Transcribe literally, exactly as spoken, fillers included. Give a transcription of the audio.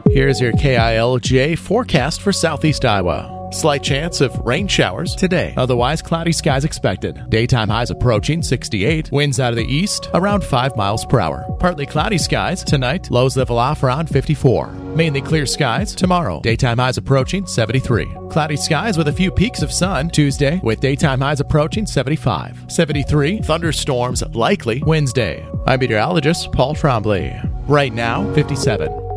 Here's your K I L J forecast for southeast Iowa. Slight chance of rain showers today. Otherwise, cloudy skies expected. Daytime highs approaching sixty-eight. Winds out of the east around five miles per hour. Partly cloudy skies tonight. Lows level off around fifty-four. Mainly clear skies tomorrow. Daytime highs approaching seventy-three. Cloudy skies with a few peaks of sun Tuesday, with daytime highs approaching seventy-five. seventy-three. Thunderstorms likely Wednesday. I'm meteorologist Paul Trombley. Right now, fifty-seven.